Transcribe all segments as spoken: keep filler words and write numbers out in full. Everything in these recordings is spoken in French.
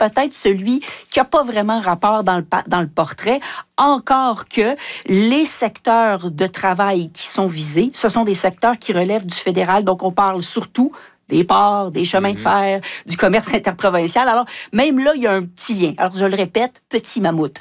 peut-être celui qui n'a pas vraiment rapport dans le, dans le portrait, encore que les secteurs de travail qui sont visés, ce sont des secteurs qui relèvent du fédéral, donc on parle surtout des ports, des chemins de fer, du commerce interprovincial. Alors, même là, il y a un petit lien. Alors, je le répète, petit mammouth.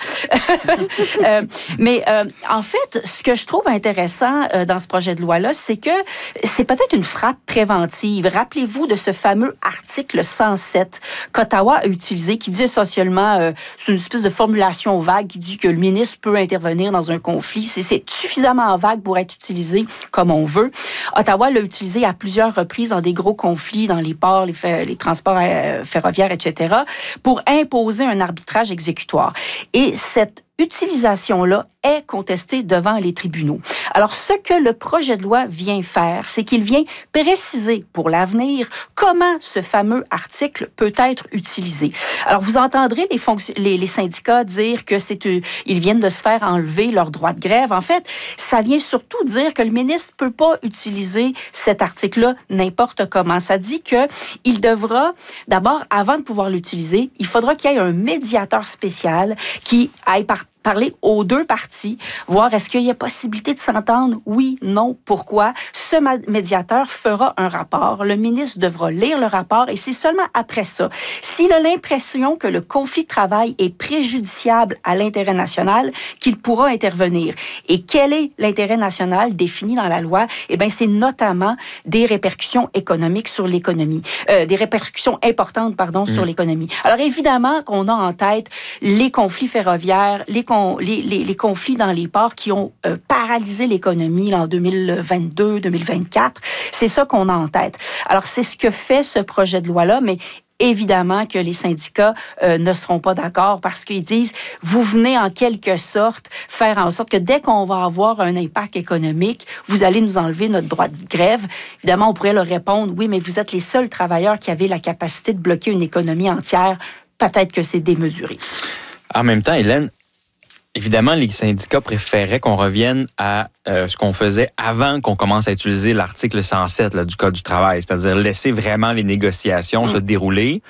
euh, mais euh, en fait, ce que je trouve intéressant euh, dans ce projet de loi-là, c'est que c'est peut-être une frappe préventive. Rappelez-vous de ce fameux article cent sept qu'Ottawa a utilisé, qui dit essentiellement, euh, c'est une espèce de formulation vague qui dit que le ministre peut intervenir dans un conflit. C'est, c'est suffisamment vague pour être utilisé comme on veut. Ottawa l'a utilisé à plusieurs reprises dans des gros conflits dans les ports, les, fer- les transports euh, ferroviaires, et cetera, pour imposer un arbitrage exécutoire. Et cette utilisation-là est contestée devant les tribunaux. Alors, ce que le projet de loi vient faire, c'est qu'il vient préciser pour l'avenir comment ce fameux article peut être utilisé. Alors, vous entendrez les, fonction- les, les syndicats dire que c'est euh, ils viennent de se faire enlever leur droit de grève. En fait, ça vient surtout dire que le ministre peut pas utiliser cet article-là n'importe comment. Ça dit que il devra, d'abord, avant de pouvoir l'utiliser, il faudra qu'il y ait un médiateur spécial qui aille par parler aux deux parties, voir est-ce qu'il y a possibilité de s'entendre, oui, non, pourquoi. Ce médiateur fera un rapport, le ministre devra lire le rapport et c'est seulement après ça, s'il a l'impression que le conflit de travail est préjudiciable à l'intérêt national, qu'il pourra intervenir. Et quel est l'intérêt national défini dans la loi? Eh bien, c'est notamment des répercussions économiques sur l'économie, euh, des répercussions importantes, pardon, mmh. sur l'économie. Alors, évidemment qu'on a en tête les conflits ferroviaires, les Les, les, les conflits dans les ports qui ont euh, paralysé l'économie là, en deux mille vingt-deux, deux mille vingt-quatre. C'est ça qu'on a en tête. Alors, c'est ce que fait ce projet de loi-là, mais évidemment que les syndicats euh, ne seront pas d'accord parce qu'ils disent, vous venez en quelque sorte faire en sorte que dès qu'on va avoir un impact économique, vous allez nous enlever notre droit de grève. Évidemment, on pourrait leur répondre, oui, mais vous êtes les seuls travailleurs qui avaient la capacité de bloquer une économie entière. Peut-être que c'est démesuré. En même temps, Hélène, évidemment, les syndicats préféraient qu'on revienne à euh, ce qu'on faisait avant qu'on commence à utiliser l'article cent sept là, du Code du travail, c'est-à-dire laisser vraiment les négociations mmh. se dérouler.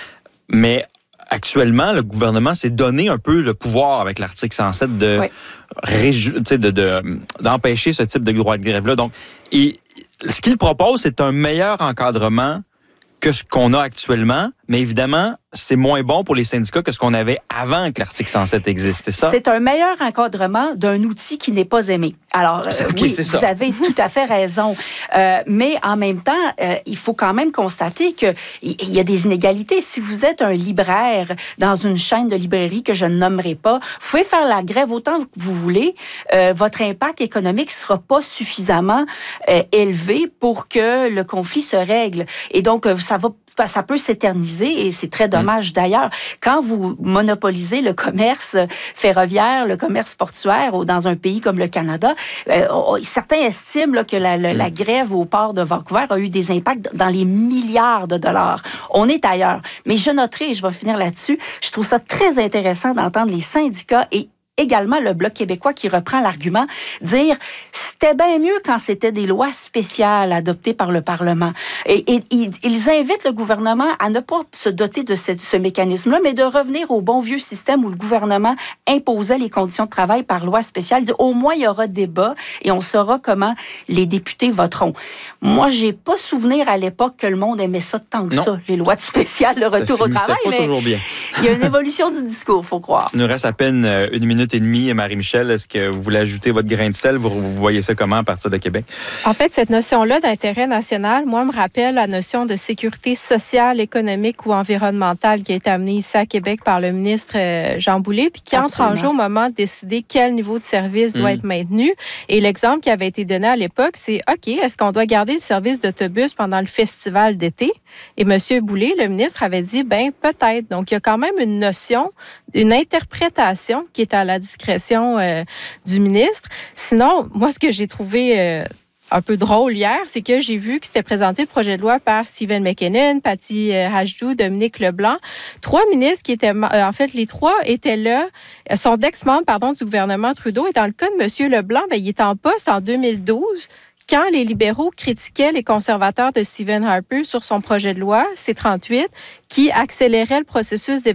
Mais actuellement, le gouvernement s'est donné un peu le pouvoir avec l'article cent sept de, oui. réju- de, de, d'empêcher ce type de droit de grève-là. Donc, et, ce qu'il propose, c'est un meilleur encadrement que ce qu'on a actuellement, mais évidemment, c'est moins bon pour les syndicats que ce qu'on avait avant que l'article cent sept existe, c'est ça? C'est un meilleur encadrement d'un outil qui n'est pas aimé. Alors, euh, okay, oui, vous ça. avez tout à fait raison. Euh, mais en même temps, euh, il faut quand même constater qu'il y a des inégalités. Si vous êtes un libraire dans une chaîne de librairie que je ne nommerai pas, vous pouvez faire la grève autant que vous voulez. Euh, votre impact économique ne sera pas suffisamment euh, élevé pour que le conflit se règle. Et donc, ça, va, ça peut s'éterniser et c'est très dommage. Mmh. D'ailleurs, quand vous monopolisez le commerce ferroviaire, le commerce portuaire dans un pays comme le Canada, euh, certains estiment là, que la, la, mmh. la grève au port de Vancouver a eu des impacts dans les milliards de dollars. On est ailleurs. Mais je noterai, et je vais finir là-dessus, je trouve ça très intéressant d'entendre les syndicats et également le Bloc québécois qui reprend l'argument, dire c'était bien mieux quand c'était des lois spéciales adoptées par le Parlement. Et, et, et ils invitent le gouvernement à ne pas se doter de ce, ce mécanisme-là, mais de revenir au bon vieux système où le gouvernement imposait les conditions de travail par loi spéciale. Dit, au moins, il y aura débat et on saura comment les députés voteront. Moi, j'ai pas souvenir à l'époque que le monde aimait ça tant que non. ça, les lois de spécial, le retour au travail. Pas mais toujours bien. Il y a une évolution du discours, faut croire. Il nous reste à peine une minute et demie. Marie-Michel, est-ce que vous voulez ajouter votre grain de sel? Vous, vous voyez ça comment à partir de Québec? En fait, cette notion-là d'intérêt national, moi, me rappelle la notion de sécurité sociale, économique ou environnementale qui a été amenée ici à Québec par le ministre Jean Boulet, puis qui Absolument. entre en jeu au moment de décider quel niveau de service doit mmh. être maintenu. Et l'exemple qui avait été donné à l'époque, c'est OK, est-ce qu'on doit garder le service d'autobus pendant le festival d'été? Et M. Boulet, le ministre, avait dit, ben peut-être. Donc, il y a quand même une notion, une interprétation qui est à la discrétion euh, du ministre. Sinon, moi, ce que j'ai trouvé euh, un peu drôle hier, c'est que j'ai vu que c'était présenté le projet de loi par Stephen McKinnon, Patty Hajdu, Dominique Leblanc. Trois ministres qui étaient, euh, en fait, les trois étaient là, sont d'ex-membres, pardon, du gouvernement Trudeau. Et dans le cas de M. Leblanc, ben, il était en poste en deux mille douze. Quand les libéraux critiquaient les conservateurs de Stephen Harper sur son projet de loi, C trente-huit, qui accélérait le processus d'évaluation